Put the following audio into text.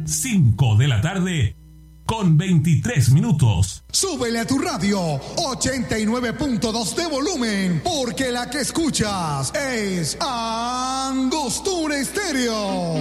5 de la tarde con 23 minutos. Súbele a tu radio 89.2 de volumen, porque la que escuchas es Angostura Estéreo.